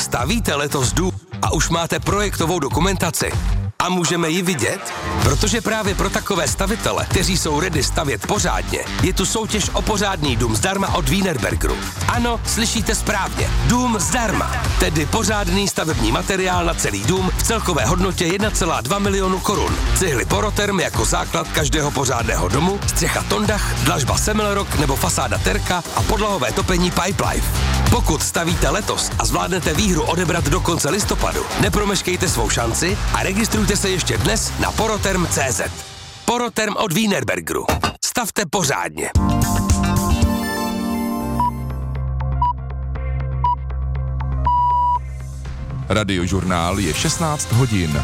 Stavíte letos dům a už máte projektovou dokumentaci? A můžeme ji vidět? Protože právě pro takové stavitele, kteří jsou ready stavět pořádně, je tu soutěž o pořádný dům zdarma od Wienerbergeru. Ano, slyšíte správně. Dům zdarma. Tedy pořádný stavební materiál na celý dům v celkové hodnotě 1,2 milionu korun. Cihly Poroterm jako základ každého pořádného domu, střecha Tondach, dlažba Semmelrock nebo fasáda Terka a podlahové topení Pipelife. Pokud stavíte letos a zvládnete výhru odebrat do konce listopadu, nepromeškejte svou šanci a registrujte se ještě dnes na poroterm.cz. Poroterm od Wienerbergeru. Stavte pořádně. Radiožurnál je 16 hodin.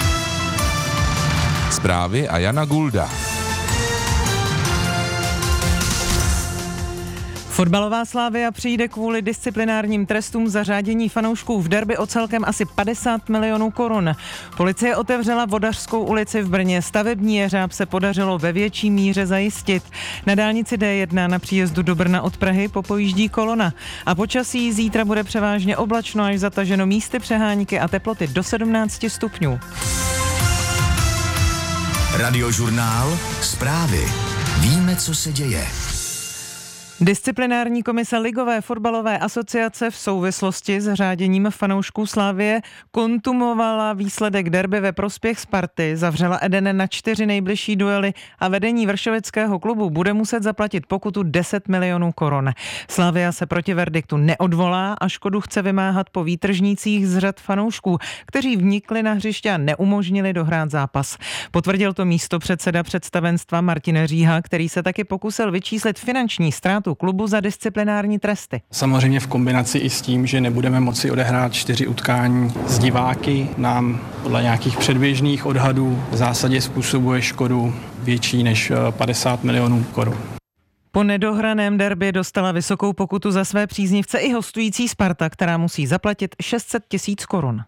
Zprávy a Jana Gulda. Fotbalová Slavia přijde kvůli disciplinárním trestům za řádění fanoušků v derby o celkem asi 50 milionů korun. Policie otevřela Vodařskou ulici v Brně. Stavební jeřáb se podařilo ve větší míře zajistit. Na dálnici D1 na příjezdu do Brna od Prahy popojíždí kolona. A počasí zítra bude převážně oblačno až zataženo místy přehánky a teploty do 17 stupňů. Radiožurnál, zprávy. Víme, co se děje. Disciplinární komise Ligové fotbalové asociace v souvislosti s řáděním fanoušků Slavie kontumovala výsledek derby ve prospěch Sparty, zavřela Eden na 4 nejbližší duely a vedení vršovického klubu bude muset zaplatit pokutu 10 milionů korun. Slavia se proti verdiktu neodvolá a škodu chce vymáhat po výtržnících z řad fanoušků, kteří vnikli na hřiště a neumožnili dohrát zápas. Potvrdil to místopředseda představenstva Martin Říha, který se taky pokusil vyčíslit finanční ztrátu klubu za disciplinární tresty. Samozřejmě v kombinaci i s tím, že nebudeme moci odehrát 4 utkání s diváky, nám podle nějakých předběžných odhadů v zásadě způsobuje škodu větší než 50 milionů korun. Po nedohraném derby dostala vysokou pokutu za své příznivce i hostující Sparta, která musí zaplatit 600 000 korun.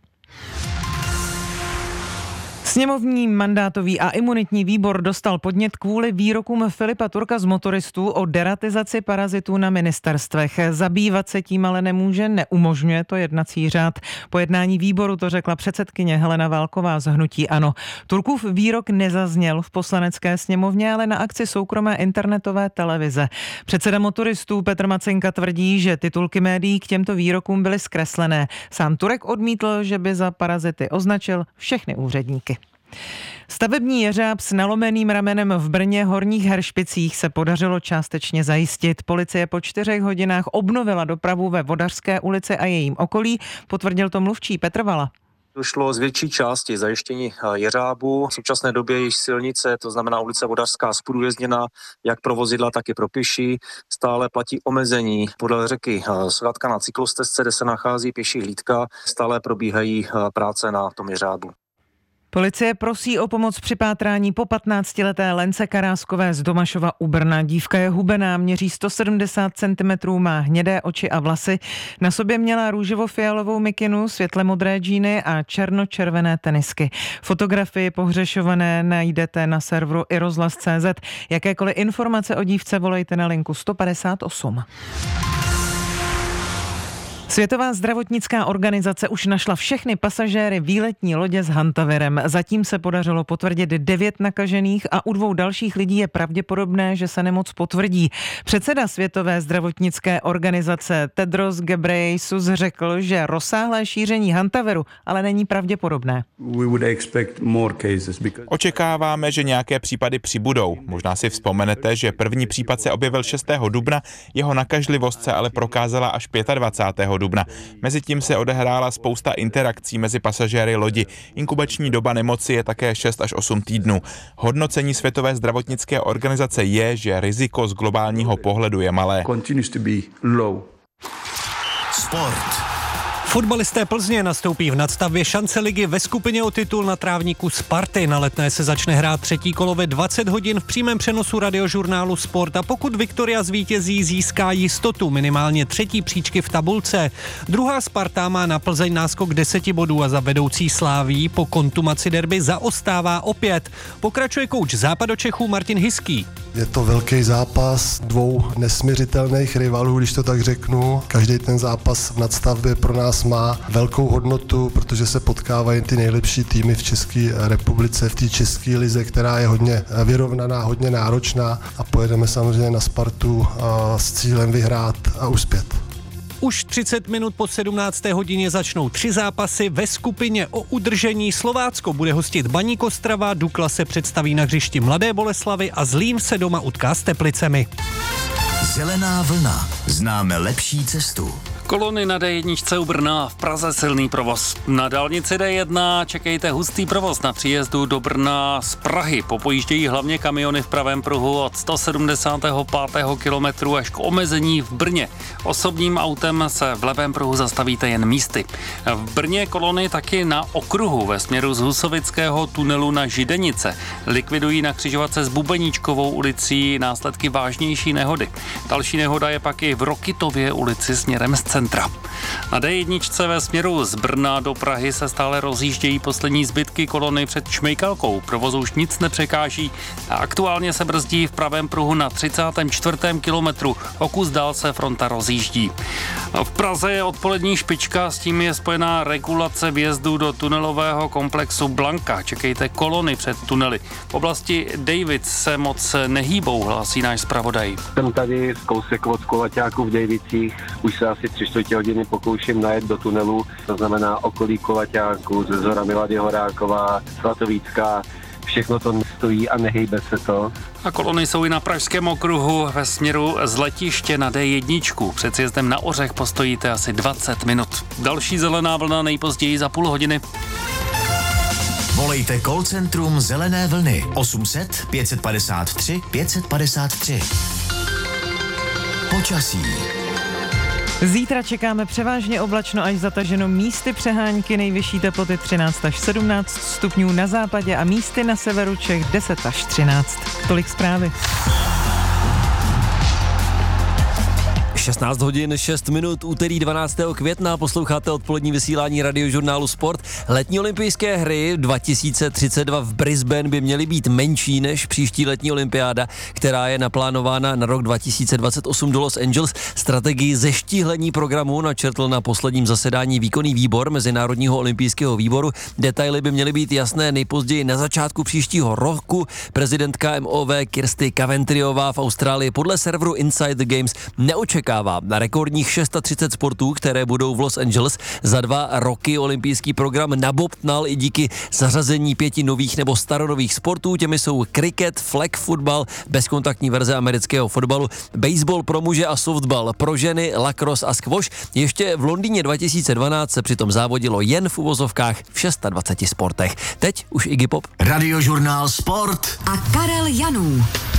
Sněmovní mandátový a imunitní výbor dostal podnět kvůli výrokům Filipa Turka z Motoristů o deratizaci parazitů na ministerstvech. Zabývat se tím ale nemůže, neumožňuje to jednací řád. Po jednání výboru to řekla předsedkyně Helena Válková z hnutí ANO. Turkův výrok nezazněl v poslanecké sněmovně, ale na akci soukromé internetové televize. Předseda Motoristů Petr Macenka tvrdí, že titulky médií k těmto výrokům byly zkreslené. Sám Turek odmítl, že by za parazity označil všechny úředníky. Stavební jeřáb s nalomeným ramenem v Brně Horních Heršpicích se podařilo částečně zajistit. Policie po 4 hodinách obnovila dopravu ve Vodařské ulici a jejím okolí, potvrdil to mluvčí Petr Vala. Došlo z větší části zajištění jeřábu. V současné době již silnice, to znamená ulice Vodařská, zprůjezdněna jak pro vozidla, tak i pro pěší. Stále platí omezení podle řeky Svratka na cyklostezce, kde se nachází pěší hlídka. Stále probíhají práce na tom jeřábu. Policie prosí o pomoc při pátrání po 15leté Lence Karáskové z Domašova u Brna. Dívka je hubená, měří 170 cm, má hnědé oči a vlasy. Na sobě měla růžovo-fialovou mikinu, světle modré džíny a černočervené tenisky. Fotografii pohřešované najdete na serveru irozhlas.cz. Jakékoliv informace o dívce volejte na linku 158. Světová zdravotnická organizace už našla všechny pasažéry výletní lodě s hantavirem. Zatím se podařilo potvrdit 9 nakažených a u 2 dalších lidí je pravděpodobné, že se nemoc potvrdí. Předseda Světové zdravotnické organizace Tedros Ghebreyesus řekl, že rozsáhlé šíření hantaviru ale není pravděpodobné. Očekáváme, že nějaké případy přibudou. Možná si vzpomenete, že první případ se objevil 6. dubna, jeho nakažlivost se ale prokázala až 25. dubna. Mezitím se odehrála spousta interakcí mezi pasažéry lodi. Inkubační doba nemoci je také 6 až 8 týdnů. Hodnocení Světové zdravotnické organizace je, že riziko z globálního pohledu je malé. Sport. Fotbalisté Plzně nastoupí v nadstavbě šance ligy ve skupině o titul na trávníku Sparty. Na Letné se začne hrát 3. kolo ve 20 hodin v přímém přenosu radiožurnálu Sport a pokud Viktoria zvítězí, získá jistotu minimálně 3. příčky v tabulce. Druhá Sparta má na Plzeň náskok 10 bodů a za vedoucí Sláví po kontumaci derby zaostává opět. Pokračuje kouč Západočechů Martin Hiský. Je to velký zápas 2 nesmiřitelných rivalů, když to tak řeknu. Každý ten zápas v nadstavbě pro nás zápas má velkou hodnotu, protože se potkávají ty nejlepší týmy v České republice, v té české lize, která je hodně vyrovnaná, hodně náročná a pojedeme samozřejmě na Spartu s cílem vyhrát a uspět. Už 30 minut po 17. hodině začnou 3 zápasy ve skupině o udržení. Slovácko bude hostit Baník Ostrava, Dukla se představí na hřišti Mladé Boleslavi a Zlín se doma utká s Teplicemi. Zelená vlna. Známe lepší cestu. Kolony na D1 u Brna, v Praze silný provoz. Na dálnici D1 čekejte hustý provoz na příjezdu do Brna z Prahy. Popojíždějí hlavně kamiony v pravém pruhu od 175. kilometru až k omezení v Brně. Osobním autem se v levém pruhu zastavíte jen místy. V Brně kolony taky na okruhu ve směru z Husovického tunelu na Židenice. Likvidují na křižovatce s Bubeníčkovou ulicí následky vážnější nehody. Další nehoda je pak i v Rokytově ulici směrem z centra. Na D1 ve směru z Brna do Prahy se stále rozjíždějí poslední zbytky kolony před Šmejkalkou. Provozu už nic nepřekáží a aktuálně se brzdí v pravém pruhu na 34. kilometru. O kus dál se fronta rozjíždí. V Praze je odpolední špička, s tím je spojená regulace vjezdu do tunelového komplexu Blanka. Čekejte kolony před tunely. V oblasti Davids se moc nehýbou, hlásí náš zpravodaj. Jsem tady kousek od Kulaťáku v Davicích, už se asi 3/4 hodiny pokouším najet do tunelu, to znamená okolí Kulaťáku, ze Zora Milady Horáková, Svatovícká, všechno to stojí a nehejbe se to. A kolony jsou i na Pražském okruhu ve směru z letiště na D1. Před sjezdem na Ořech postojíte asi 20 minut. Další zelená vlna nejpozději za půl hodiny. Volejte call centrum Zelené vlny 800 553 553. Počasí. Zítra čekáme převážně oblačno až zataženo, místy přehánky, nejvyšší teploty 13 až 17 stupňů na západě a místy na severu Čech 10 až 13. Tolik zprávy. 16 hodin 6 minut, úterý 12. května, posloucháte odpolední vysílání Radiožurnálu Sport. Letní olympijské hry 2032 v Brisbane by měly být menší než příští letní olympiáda, která je naplánována na rok 2028 do Los Angeles. Strategii zeštíhlení programu načrtl na posledním zasedání výkonný výbor Mezinárodního olympijského výboru. Detaily by měly být jasné nejpozději na začátku příštího roku. Prezidentka MOV Kirsty Coventryová v Austrálii podle serveru Inside the Games neočekává na rekordních 630 sportů, které budou v Los Angeles. Za 2 roky olympijský program nabobtnal i díky zařazení 5 nových nebo staronových sportů. Těmi jsou kriket, flag fotbal, bezkontaktní verze amerického fotbalu, baseball pro muže a softball pro ženy, lacrosse a squash. Ještě v Londýně 2012 se přitom závodilo jen v uvozovkách v 26 sportech. Teď už Iggy Pop. Radiožurnál Sport a Karel Janů.